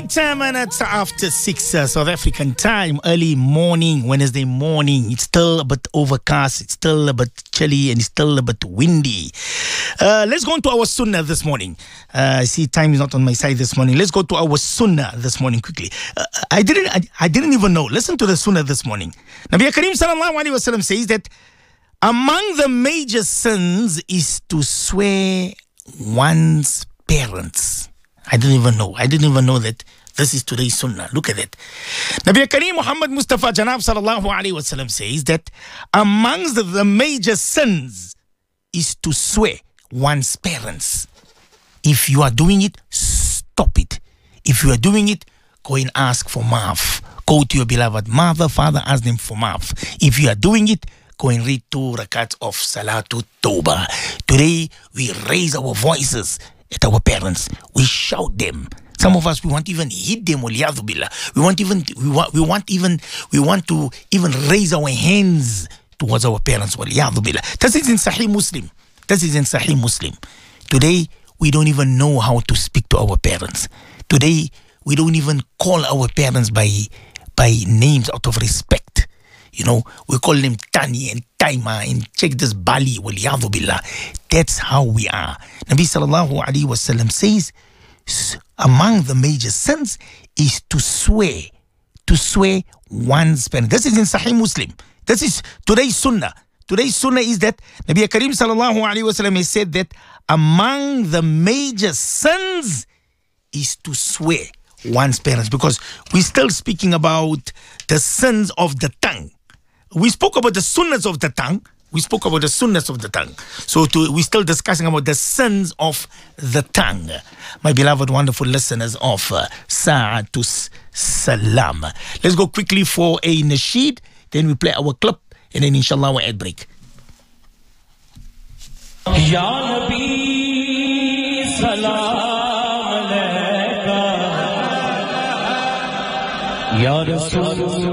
10 minutes after 6 South African time, early morning, Wednesday morning. It's still a bit overcast, it's still a bit chilly, and it's still a bit windy. Let's go on to our sunnah this morning. I see time is not on my side this morning. Let's go to our sunnah this morning quickly. I didn't even know. Listen to the sunnah this morning. Nabi Kareem sallallahu alaihi wasallam says that among the major sins is to swear one's parents. I didn't even know that this is today's sunnah. Look at it. Nabi Kareem Muhammad Mustafa Janab sallallahu alaihi wasallam says that amongst the major sins is to swear one's parents. If you are doing it, stop it. If you are doing it, go and ask for maaf. Go to your beloved mother, father, ask them for maaf. If you are doing it, go and read 2 rakats of Salatul Tawbah. Today, we raise our voices at our parents. We shout them. Some of us, we won't even hit them. We want to even raise our hands towards our parents. This is in Sahih Muslim. Today, we don't even know how to speak to our parents. Today, we don't even call our parents by names out of respect. You know, we call them Tani and Taima and check this Bali. That's how we are. Nabi sallallahu alaihi wasallam says, among the major sins is to swear one's parents. This is in Sahih Muslim. This is today's sunnah. Today's sunnah is that Nabi Kareem sallallahu alaihi wasallam has said that among the major sins is to swear one's parents, because we're still speaking about the sins of the tongue. We spoke about the sunnahs of the tongue. So we're still discussing about the sins of the tongue. My beloved, wonderful listeners of Sa'atus Salam. Let's go quickly for a nasheed. Then we play our clip. And then inshallah our ad break. Ya Nabi Salam Alayka Ya Rasul